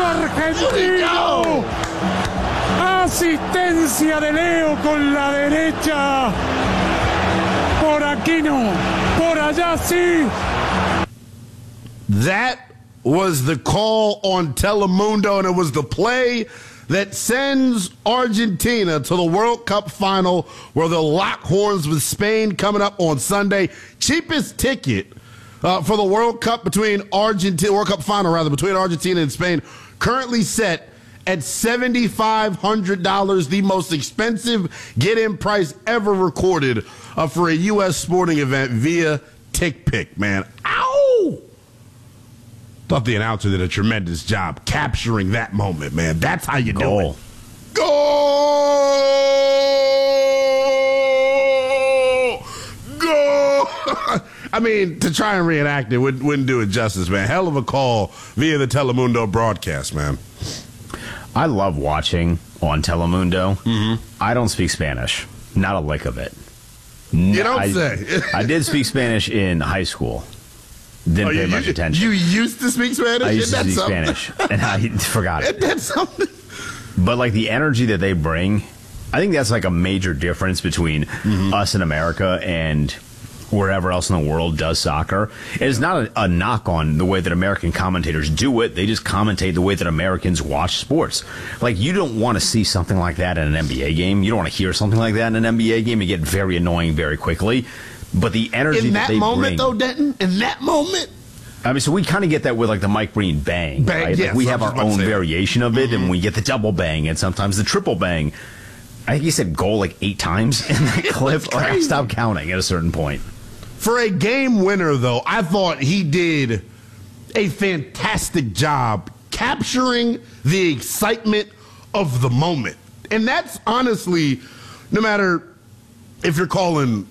argentino. Asistencia de Leo con la derecha. Por aquí no, por allá sí. That was the call on Telemundo, and it was the play that sends Argentina to the World Cup final, where they'll lock horns with Spain coming up on Sunday. Cheapest ticket for the World Cup between World Cup final rather between Argentina and Spain, currently set at $7,500, the most expensive get-in price ever recorded for a U.S. sporting event via TickPick. Man, ow! Thought the announcer did a tremendous job capturing that moment, man. That's how you do it. Goal! Goal! I mean, to try and reenact it wouldn't do it justice, man. Hell of a call via the Telemundo broadcast, man. I love watching on Telemundo. Mm-hmm. I don't speak Spanish. Not a lick of it. You don't say. I did speak Spanish in high school. Didn't pay much attention. You used to speak Spanish? I used to speak Spanish, and I forgot it. That's something. But, like, the energy that they bring, I think that's, like, a major difference between us in America and wherever else in the world does soccer. It is not a knock on the way that American commentators do it. They just commentate the way that Americans watch sports. Like, you don't want to see something like that in an NBA game. You don't want to hear something like that in an NBA game. You get very annoying very quickly. But the energy in that they moment, bring, though, Denton, in that moment. I mean, so we kind of get that with, like, the Mike Breen bang, right? Yes, like, we have our own variation of it, and we get the double bang and sometimes the triple bang. I think he said goal like 8 times in that clip. Like, I stopped counting at a certain point. For a game winner, though, I thought he did a fantastic job capturing the excitement of the moment. And that's honestly, no matter if you're calling,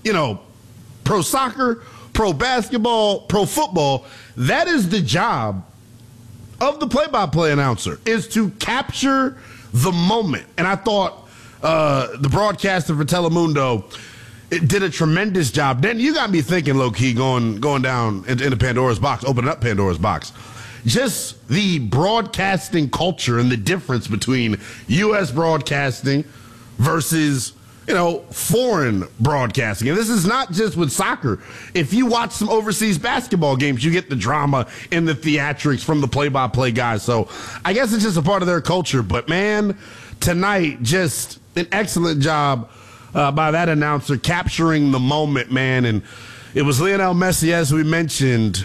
pro soccer, pro basketball, pro football, that is the job of the play-by-play announcer, is to capture the moment. And I thought the broadcaster for Telemundo did a tremendous job. Then you got me thinking, low-key, going down into Pandora's box, opening up Pandora's box. Just the broadcasting culture and the difference between U.S. broadcasting versus foreign broadcasting. And this is not just with soccer. If you watch some overseas basketball games, you get the drama and the theatrics from the play-by-play guys. So I guess it's just a part of their culture. But, man, tonight, just an excellent job by that announcer capturing the moment, man. And it was Lionel Messi, as we mentioned,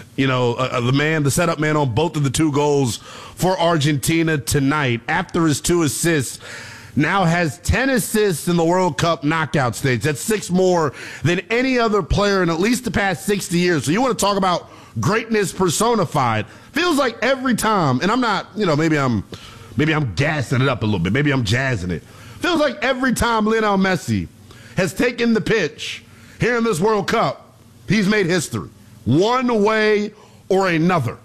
the setup man on both of the 2 goals for Argentina tonight. After his 2 assists, now has 10 assists in the World Cup knockout stage. That's 6 more than any other player in at least the past 60 years. So you want to talk about greatness personified. Feels like every time, and I'm not, maybe I'm gassing it up a little bit. Maybe I'm jazzing it. Feels like every time Lionel Messi has taken the pitch here in this World Cup, he's made history. One way or another.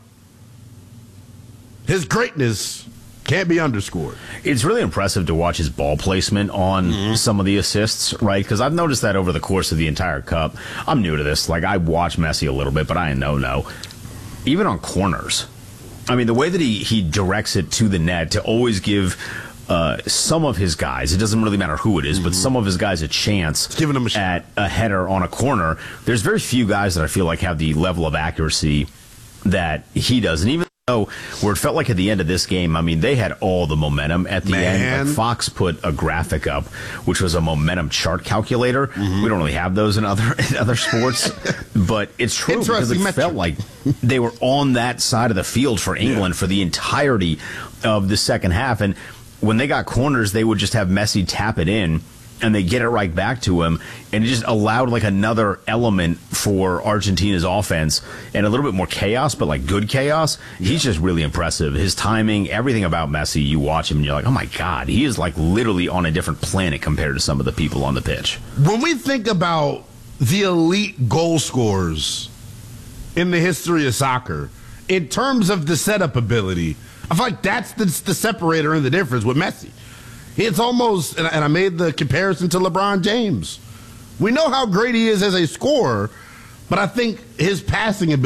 His greatness can't be underscored. It's really impressive to watch his ball placement on some of the assists, right? Because I've noticed that over the course of the entire Cup. I'm new to this. Like, I watch Messi a little bit, but I know. Even on corners. I mean, the way that he directs it to the net to always give some of his guys, it doesn't really matter who it is, but some of his guys a chance giving them at a header on a corner. There's very few guys that I feel like have the level of accuracy that he does. And even where it felt like at the end of this game, I mean, they had all the momentum at the end. Like, Fox put a graphic up, which was a momentum chart calculator. We don't really have those in other sports, but it's true because it felt like they were on that side of the field for England for the entirety of the second half. And when they got corners, they would just have Messi tap it in, and they get it right back to him, and it just allowed like another element for Argentina's offense and a little bit more chaos, but like good chaos. He's just really impressive. His timing, everything about Messi, you watch him and you're like, oh my God, he is like literally on a different planet compared to some of the people on the pitch. When we think about the elite goal scorers in the history of soccer, in terms of the setup ability, I feel like that's the separator and the difference with Messi. It's almost, and I made the comparison to LeBron James. We know how great he is as a scorer, but I think his passing ability